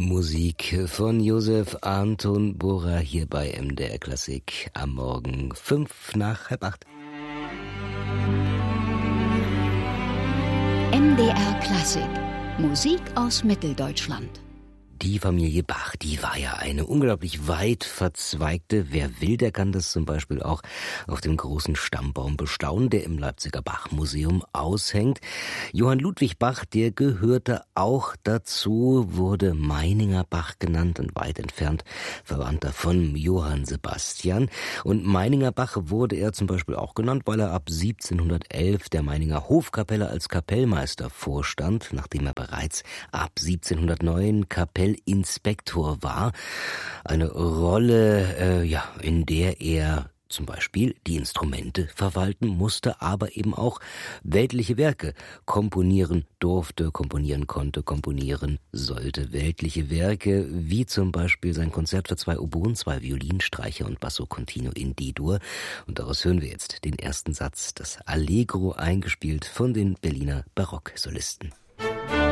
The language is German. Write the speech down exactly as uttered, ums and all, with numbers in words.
Musik von Josef Anton Bora hier bei M D R Klassik am Morgen fünf nach halb acht. M D R Klassik. Musik aus Mitteldeutschland. Die Familie Bach, die war ja eine unglaublich weit verzweigte. Wer will, der kann das zum Beispiel auch auf dem großen Stammbaum bestaunen, der im Leipziger Bach-Museum aushängt. Johann Ludwig Bach, der gehörte auch dazu, wurde Meininger Bach genannt und weit entfernt Verwandter von Johann Sebastian. Und Meininger Bach wurde er zum Beispiel auch genannt, weil er ab siebzehnhundertelf der Meininger Hofkapelle als Kapellmeister vorstand, nachdem er bereits ab siebzehnhundertneun Kapell Inspektor war, eine Rolle, äh, ja, in der er zum Beispiel die Instrumente verwalten musste, aber eben auch weltliche Werke komponieren durfte, komponieren konnte, komponieren sollte. Weltliche Werke, wie zum Beispiel sein Konzert für zwei Oboen, zwei Violinstreicher und Basso Continuo in D-Dur. Und daraus hören wir jetzt den ersten Satz, das Allegro, eingespielt von den Berliner Barocksolisten.